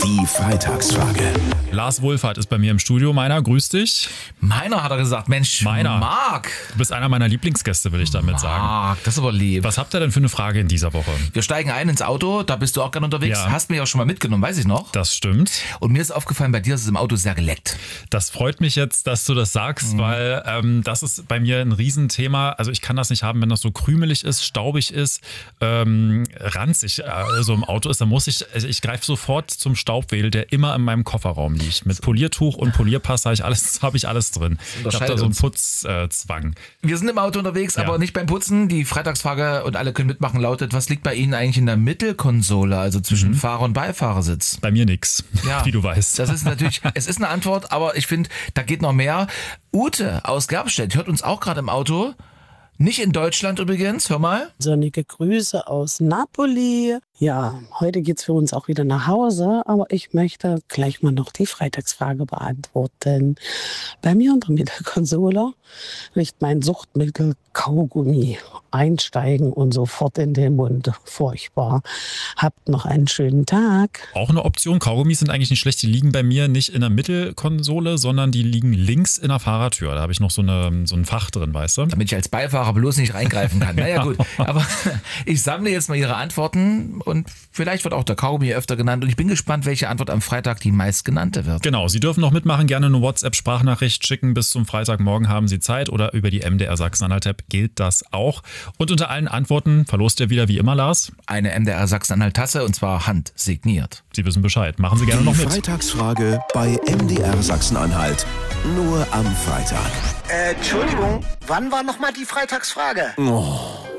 Die Freitagsfrage. Lars Wohlfahrt ist bei mir im Studio. Meiner, grüß dich. Meiner, hat er gesagt. Mensch, Meiner. Marc. Du bist einer meiner Lieblingsgäste, will ich damit sagen. Marc, das ist aber lieb. Was habt ihr denn für eine Frage in dieser Woche? Wir steigen ein ins Auto, da bist du auch gerne unterwegs. Ja. Hast mich auch schon mal mitgenommen, weiß ich noch. Das stimmt. Und mir ist aufgefallen, bei dir ist es im Auto sehr geleckt. Das freut mich jetzt, dass du das sagst, weil das ist bei mir ein Riesenthema. Also ich kann das nicht haben, wenn das so krümelig ist, staubig ist, ranzig so im Auto ist. Dann muss ich greife sofort zum Staubwedel, der immer in meinem Kofferraum liegt. Mit Poliertuch und Polierpass habe ich alles drin. Ich habe da so einen Putzzwang. Wir sind im Auto unterwegs, Ja. aber nicht beim Putzen. Die Freitagsfrage, und alle können mitmachen, lautet: Was liegt bei Ihnen eigentlich in der Mittelkonsole, also zwischen Fahrer- und Beifahrersitz? Bei mir nix, wie du weißt. Das ist natürlich, es ist eine Antwort, aber ich finde, da geht noch mehr. Ute aus Gerbstedt hört uns auch gerade im Auto. Nicht in Deutschland übrigens, hör mal. Sonnige Grüße aus Napoli. Ja, heute geht's für uns auch wieder nach Hause, aber ich möchte gleich mal noch die Freitagsfrage beantworten. Bei mir unter Mittelkonsole liegt mein Suchtmittel Kaugummi. Einsteigen und sofort in den Mund. Furchtbar. Habt noch einen schönen Tag. Auch eine Option. Kaugummis sind eigentlich nicht schlecht. Die liegen bei mir nicht in der Mittelkonsole, sondern die liegen links in der Fahrertür. Da habe ich noch so ein Fach drin, weißt du? Damit ich als Beifahrer bloß nicht reingreifen kann. Naja gut, aber ich sammle jetzt mal Ihre Antworten und vielleicht wird auch der Kaugummi öfter genannt und ich bin gespannt, welche Antwort am Freitag die meistgenannte wird. Genau, Sie dürfen noch mitmachen, gerne eine WhatsApp-Sprachnachricht schicken. Bis zum Freitagmorgen haben Sie Zeit oder über die MDR Sachsen-Anhalt-App gilt das auch. Und unter allen Antworten verlost ihr wieder wie immer, Lars. Eine MDR Sachsen-Anhalt-Tasse und zwar handsigniert. Sie wissen Bescheid. Machen Sie gerne noch Die mit. Freitagsfrage bei MDR Sachsen-Anhalt. Nur am Freitag. Entschuldigung, wann war nochmal die Freitagsfrage? Oh.